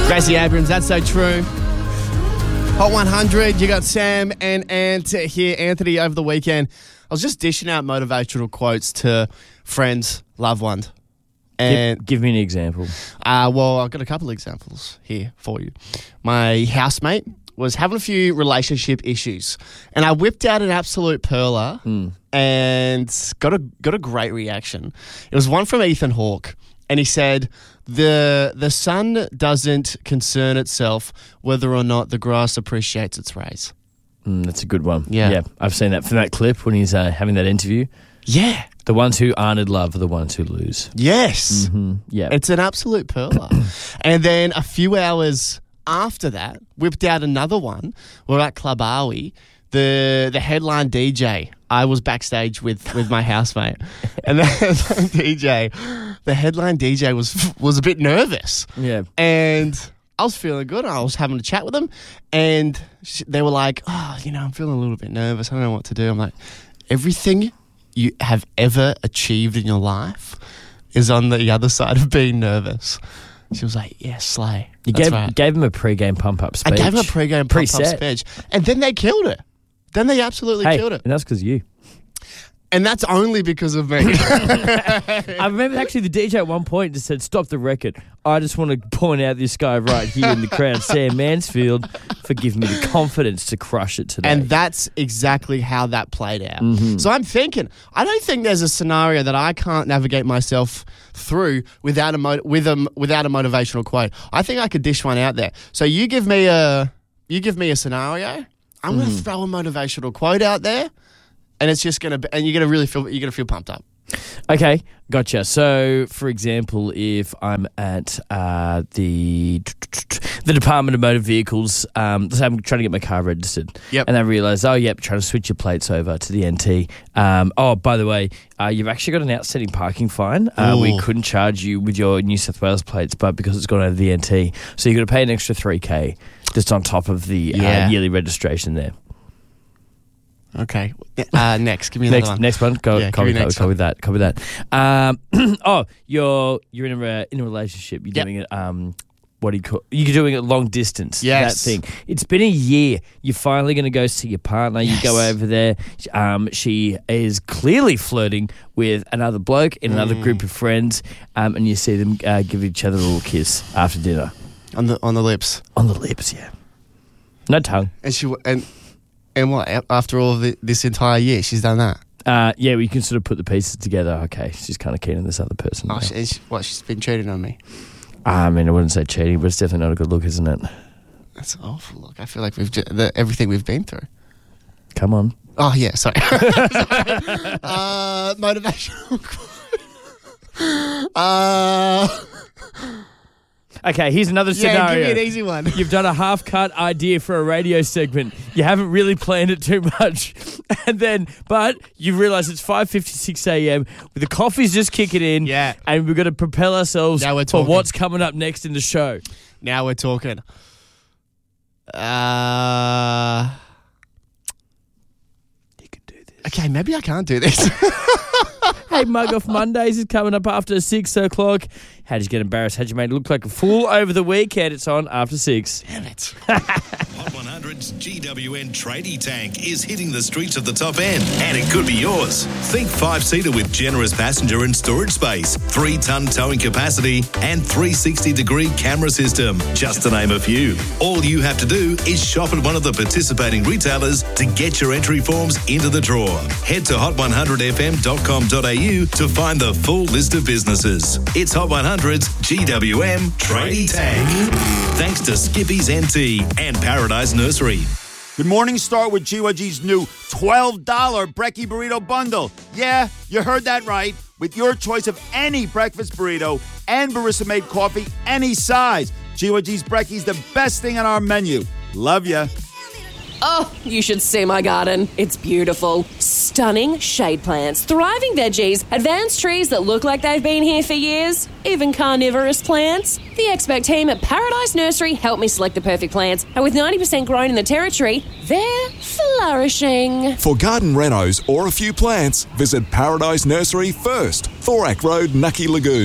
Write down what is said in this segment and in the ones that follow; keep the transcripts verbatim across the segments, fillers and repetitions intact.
Gracie Abrams, that's so true. Hot one hundred, you got Sam and Ant here. Anthony, over the weekend, I was just dishing out motivational quotes to friends, loved ones. And Give, give me an example. Uh, well, I've got a couple of examples here for you. My housemate was having a few relationship issues, and I whipped out an absolute perler Mm. and got a got a great reaction. It was one from Ethan Hawke, and he said, the the sun doesn't concern itself whether or not the grass appreciates its rays. Mm, that's a good one. Yeah. yeah. I've seen that from that clip when he's uh, having that interview. Yeah. The ones who aren't in love are the ones who lose. Yes. Mm-hmm. Yeah. It's an absolute perler. And then a few hours after that, whipped out another one. We're at Club Awi. The the headline D J, I was backstage with, with my housemate. And the headline D J, the headline D J was was a bit nervous. Yeah. And I was feeling good. I was having a chat with them. And sh- they were like, oh, you know, I'm feeling a little bit nervous. I don't know what to do. I'm like, everything you have ever achieved in your life is on the other side of being nervous. She was like, yeah, slay. You That's gave, right. gave him a pre-game pump-up speech. I gave him a pre-game pump-up Preset. speech. And then they killed it. Then they absolutely Hey, killed it. and that's because of you. And that's only because of me. I remember actually the D J at one point just said, stop the record. I just want to point out this guy right here in the crowd, Sam Mansfield, for giving me the confidence to crush it today. And that's exactly how that played out. Mm-hmm. So I'm thinking, I don't think there's a scenario that I can't navigate myself through without a mo- with a without a motivational quote. I think I could dish one out there. So you give me a you give me a scenario. I'm Mm-hmm. going to throw a motivational quote out there, and it's just going to and you're going to really feel you're going to feel pumped up. Okay, gotcha. So, for example, if I'm at uh, the the Department of Motor Vehicles, um, so I'm trying to get my car registered, Yep. and I realise, oh, yep, trying to switch your plates over to the N T. Um, oh, by the way, uh, you've actually got an outstanding parking fine. Uh, we Ooh. couldn't charge you with your New South Wales plates, but because it's gone over the N T, so you've got to pay an extra three K just on top of the Yeah. uh, yearly registration there. Okay. Uh, next, give me another Next, one. next one. Go, Yeah, copy, give me copy, next copy one. that. Copy that. Um, oh, you're you're in a in a relationship. You're Yep. doing it. Um, what do you call? You're doing it long distance. Yes. That thing. It's been a year. You're finally going to go see your partner. Yes. You go over there. Um, she is clearly flirting with another bloke in another Mm. group of friends. Um, and you see them uh, give each other a little kiss after dinner on the on the lips. on the lips. Yeah. No tongue. And she and and what after all of the, this entire year she's done that. Uh, yeah, we can sort of put the pieces together. Okay, she's kind of keen on this other person. Oh, now. she, she, what she's been cheating on me. I mean, I wouldn't say cheating, but it's definitely not a good look, isn't it? That's awful. Look, I feel like we've ju- the, everything we've been through. Come on. Oh yeah, sorry. sorry. Uh, motivational quote. uh, Okay, here's another yeah, scenario. give me an easy one. You've done a half-cut idea for a radio segment. You haven't really planned it too much. And then, but you realise it's five fifty-six a.m. The coffee's just kicking in. Yeah. And we've got to propel ourselves Now we're for talking. what's coming up next in the show. Now we're talking. Uh, You can do this. okay, maybe I can't do this. Hey, Mug Off Mondays is coming up after six o'clock. How did you get embarrassed? How did you make it look like a fool over the weekend? It's on after six. Damn it. Hot one hundred's G W N Tradie Tank is hitting the streets of the top end, and it could be yours. Think five-seater with generous passenger and storage space, three-ton towing capacity, and three sixty degree camera system, just to name a few. All you have to do is shop at one of the participating retailers to get your entry forms into the draw. Head to hot one hundred f m dot com dot a u to find the full list of businesses. It's Hot one hundred's G W M Tradie Tank. Thanks to Skippy's N T and Paradise Nursery. Good morning. Start with G Y G's new twelve dollars Brekkie Burrito Bundle. Yeah, you heard that right. With your choice of any breakfast burrito and barista-made coffee, any size. G Y G's Brekkie's the best thing on our menu. Love ya. Oh, you should see my garden. It's beautiful. Stunning shade plants, thriving veggies, advanced trees that look like they've been here for years, even carnivorous plants. The expert team at Paradise Nursery helped me select the perfect plants, and with ninety percent grown in the territory, they're flourishing. For garden renos or a few plants, visit Paradise Nursery first, Thorak Road, Nucky Lagoon.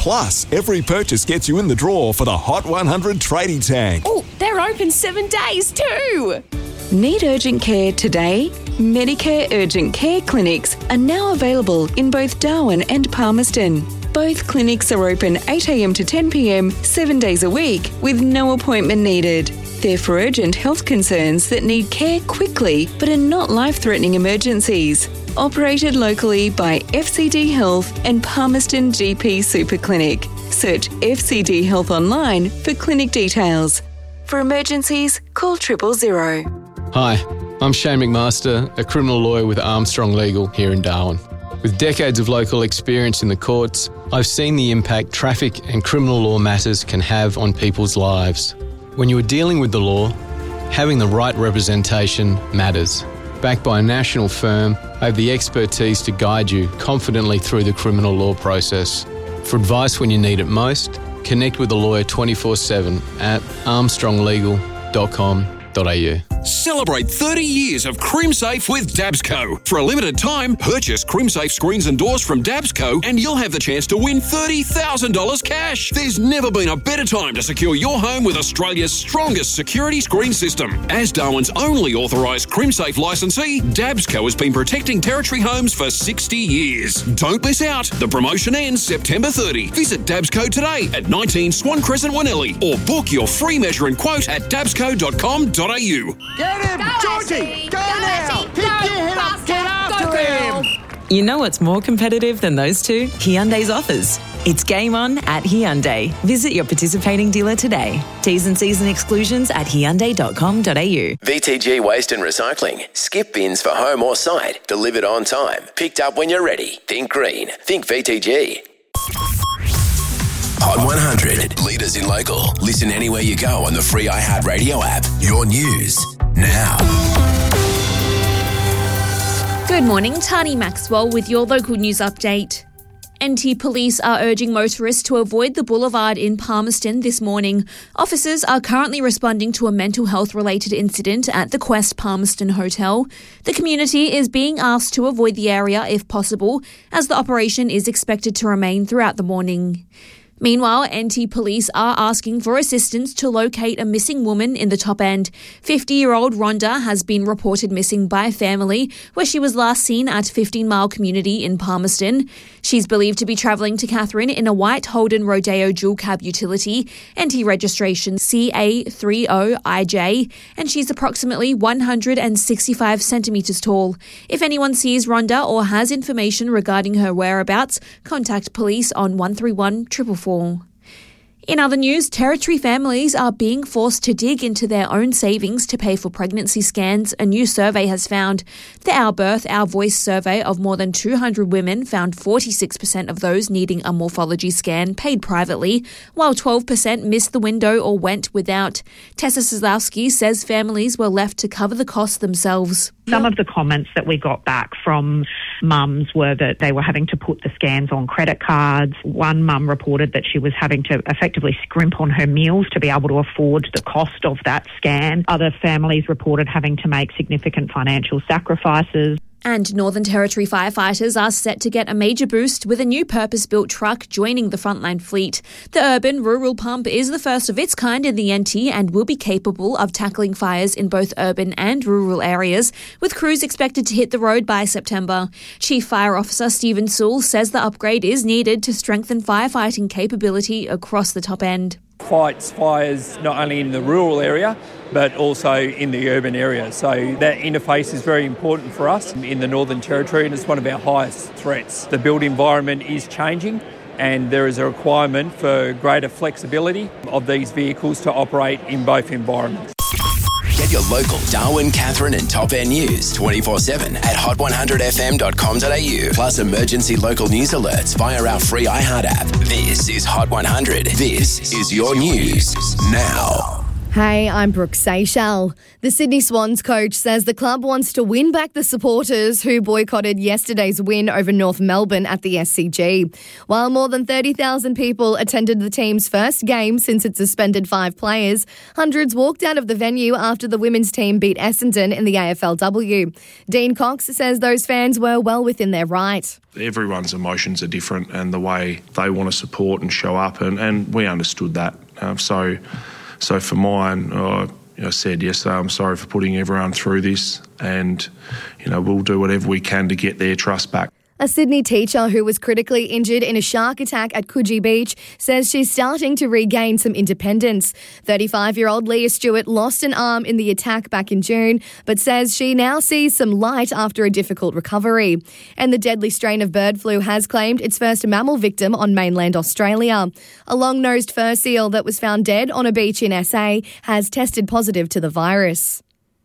Plus, every purchase gets you in the draw for the Hot one hundred Tradie Tank. Oh, they're open seven days too. Need urgent care today? Medicare Urgent Care clinics are now available in both Darwin and Palmerston. Both clinics are open eight a m to ten p m, seven days a week, with no appointment needed. They're for urgent health concerns that need care quickly but are not life-threatening emergencies. Operated locally by F C D Health and Palmerston G P Super Clinic. Search F C D Health online for clinic details. For emergencies, call triple zero. Hi, I'm Shane McMaster, a criminal lawyer with Armstrong Legal here in Darwin. With decades of local experience in the courts, I've seen the impact traffic and criminal law matters can have on people's lives. When you are dealing with the law, having the right representation matters. Backed by a national firm, I have the expertise to guide you confidently through the criminal law process. For advice when you need it most, connect with a lawyer twenty-four seven at armstrong legal dot com dot a u. Celebrate thirty years of CrimSafe with Dabsco. For a limited time, purchase CrimSafe screens and doors from Dabsco and you'll have the chance to win thirty thousand dollars cash. There's never been a better time to secure your home with Australia's strongest security screen system. As Darwin's only authorised CrimSafe licensee, Dabsco has been protecting Territory homes for sixty years. Don't miss out. The promotion ends September thirtieth. Visit Dabsco today at nineteen Swan Crescent, Wanelli, or book your free measure and quote at dabsco dot com dot a u. Get him! Go, Georgie! Ashley! Go, Go, now! Ashley! Get, Go, get him! faster! Get after Go, him! girl! You know what's more competitive than those two? Hyundai's offers. It's game on at Hyundai. Visit your participating dealer today. T's and C's and exclusions at hyundai dot com dot a u. V T G Waste and Recycling. Skip bins for home or site. Delivered on time. Picked up when you're ready. Think green. Think V T G. Hot one hundred. Leaders in local. Listen anywhere you go on the free iHeartRadio app. Your news now. Good morning, Tani Maxwell with your local news update. N T Police are urging motorists to avoid the boulevard in Palmerston this morning. Officers are currently responding to a mental health related incident at the Quest Palmerston Hotel. The community is being asked to avoid the area if possible, as the operation is expected to remain throughout the morning. Meanwhile, N T Police are asking for assistance to locate a missing woman in the Top End. fifty-year-old Rhonda has been reported missing by family, where she was last seen at fifteen mile Community in Palmerston. She's believed to be travelling to Katherine in a white Holden Rodeo dual cab utility, N T registration C A three zero I J, and she's approximately one hundred sixty-five centimetres tall. If anyone sees Rhonda or has information regarding her whereabouts, contact police on one three one four four four. In other news, Territory families are being forced to dig into their own savings to pay for pregnancy scans, a new survey has found. The Our Birth, Our Voice survey of more than two hundred women found forty-six percent of those needing a morphology scan paid privately, while twelve percent missed the window or went without. Tessa Szlowski says families were left to cover the costs themselves. Some of the comments that we got back from mums were that they were having to put the scans on credit cards. One mum reported that she was having to effectively scrimp on her meals to be able to afford the cost of that scan. Other families reported having to make significant financial sacrifices. And Northern Territory firefighters are set to get a major boost with a new purpose-built truck joining the frontline fleet. The urban rural pump is the first of its kind in the N T and will be capable of tackling fires in both urban and rural areas, with crews expected to hit the road by September. Chief Fire Officer Stephen Sewell says the upgrade is needed to strengthen firefighting capability across the Top End. Fights fires not only in the rural area but also in the urban area. So that interface is very important for us in the Northern Territory, and it's one of our highest threats. The built environment is changing and there is a requirement for greater flexibility of these vehicles to operate in both environments. Get your local Darwin, Katherine and Top End news twenty-four seven at hot one hundred f m dot com dot a u. Plus emergency local news alerts via our free iHeart app. This is Hot one hundred. This is your news now. Hey, I'm Brooke Seychelles. The Sydney Swans coach says the club wants to win back the supporters who boycotted yesterday's win over North Melbourne at the S C G. While more than thirty thousand people attended the team's first game since it suspended five players, hundreds walked out of the venue after the women's team beat Essendon in the A F L W. Dean Cox says those fans were well within their right. Everyone's emotions are different and the way they want to support and show up, and, and we understood that. Um, so... So for mine, uh, I said yesterday, I'm sorry for putting everyone through this, and you know we'll do whatever we can to get their trust back. A Sydney teacher who was critically injured in a shark attack at Coogee Beach says she's starting to regain some independence. thirty-five-year-old Leah Stewart lost an arm in the attack back in June, but says she now sees some light after a difficult recovery. And the deadly strain of bird flu has claimed its first mammal victim on mainland Australia. A long-nosed fur seal that was found dead on a beach in S A has tested positive to the virus.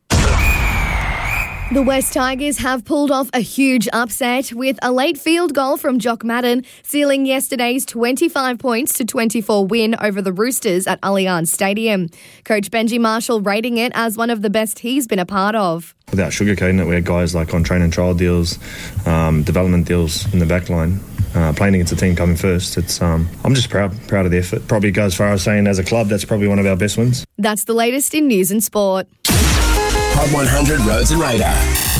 The West Tigers have pulled off a huge upset with a late field goal from Jock Madden sealing yesterday's twenty-five points to twenty-four win over the Roosters at Allianz Stadium. Coach Benji Marshall rating it as one of the best he's been a part of. Without sugarcoating it, we had guys like on train and trial deals, um, development deals in the back line. Uh, playing against the team coming first, it's um, I'm just proud proud of the effort. Probably go as far as saying as a club, that's probably one of our best wins. That's the latest in news and sport. Hot one hundred Roads and Radar.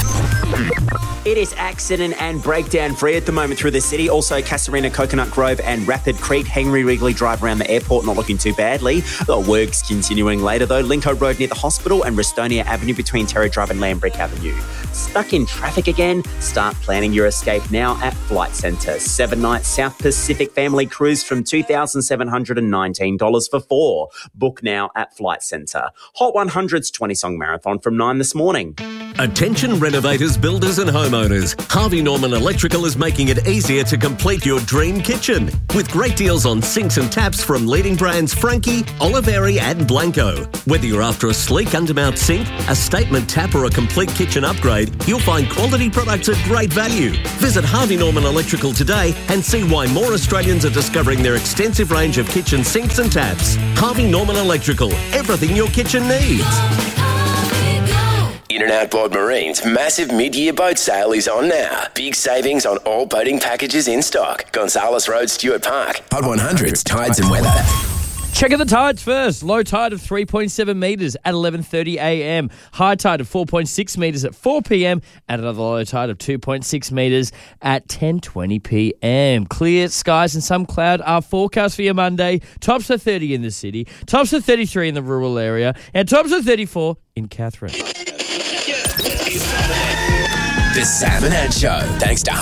It is accident and breakdown free at the moment through the city. Also, Casuarina, Coconut Grove and Rapid Creek. Henry Wrigley Drive around the airport not looking too badly. The work's continuing later though. Lincoln Road near the hospital and Restonia Avenue between Terry Drive and Lambrick Avenue. Stuck in traffic again? Start planning your escape now at Flight Centre. Seven night South Pacific family cruise from two thousand seven hundred nineteen dollars for four. Book now at Flight Centre. Hot one hundred's twenty song marathon from nine this morning. Attention renovators, builders and homeowners. Harvey Norman Electrical is making it easier to complete your dream kitchen. With great deals on sinks and taps from leading brands Frankie, Oliveri and Blanco. Whether you're after a sleek undermount sink, a statement tap or a complete kitchen upgrade, you'll find quality products at great value. Visit Harvey Norman Electrical today and see why more Australians are discovering their extensive range of kitchen sinks and taps. Harvey Norman Electrical, everything your kitchen needs. In and Outboard Marine's massive mid-year boat sale is on now. Big savings on all boating packages in stock. Gonzales Road, Stuart Park. Hot one hundred's Tides and Weather. Check out the tides first. Low tide of three point seven metres at eleven thirty a m. High tide of four point six metres at four p m. And another low tide of two point six metres at ten twenty p m. Clear skies and some cloud are forecast for your Monday. Tops are thirty in the city. Tops are thirty-three in the rural area. And tops are thirty-four in Catherine. The Sam and Ed Show. Thanks to